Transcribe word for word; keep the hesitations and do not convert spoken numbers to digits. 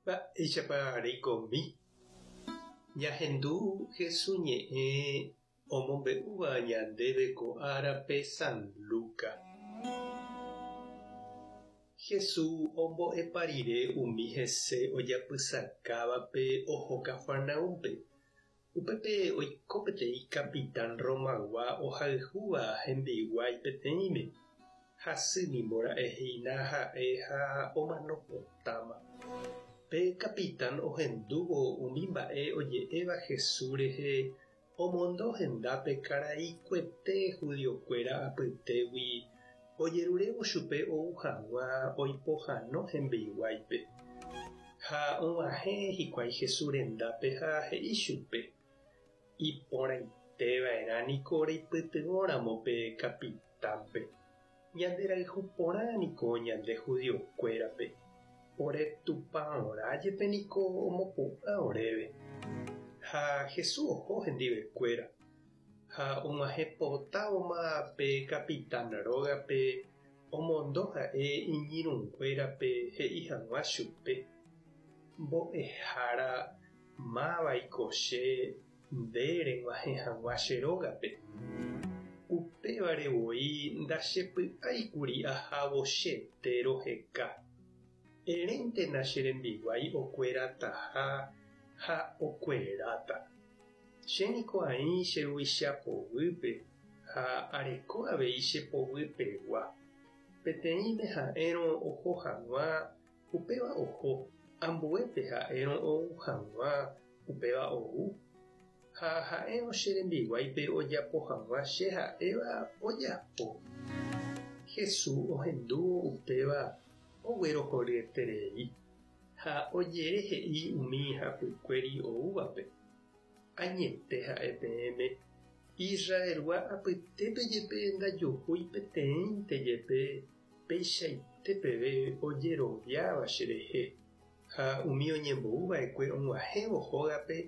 Mba'éichapa reikomi. Ñahendu Jesús ñe'ẽ omombe'úva ñandéve ko árape San Lucas. Jesús ombo'epa rire umi hese ojapysakávape oho Kafarnaúmpe. Upépe oiko peteĩ capitán romagua ohayhúva hembiguái peteĩme. Hasýmimbora'e hína ha'e ha omanópotáma. Pe capitán ohendúvo umi mba'e oje'éva Jesús rehe omondo hendápe karaikuete judiokuéra apytégui ojerurévo chupe ou hag̃ua oipohãno hembiguáipe. Ha og̃uahẽ hikuái Jesús rendápe ha he'i chupe: iporãiteva'erãniko reipytyvõramo pe capitánpe. Ñande rayhu porãniko ñande judiokuérape. Ore tupãórajepeniko omopu'ã oréve. Ha Jesús oho hendivekuéra. Ha og̃uahẽpotáma pe capitán rógape omondo ha'e iñirũnguérape he'i hag̃ua chupe: mbo'ehára máva'iko che nde reg̃uahẽ hag̃ua che rógape. Upevarevoi ndachepy'áikuri ahávo chete roheka. Eréntena che rembiguái okuerataha ha okueráta. Chéniko aĩ cheruvicha povýpe ha areko avei chepovypegua. Peteĩme ha'érõ oho hag̃ua, upéva oho. Ambuépe ha'érõ ou hag̃ua, upéva ou. Ha ha'érõ che rembiguáipe ojapo hag̃ua che ha'éva ojapo. Jesús ohendúvo upéva ogueroho ryeterei ha ojere he'i umi hapykuéri oúvape: añete ha'e peẽme. Israelua apytépe jepe ndajuhúi peteĩnte jepe peichaite peve ojeroviáva cherehe. Ha umi oñembo'uva'ekue og̃uahẽvo hógape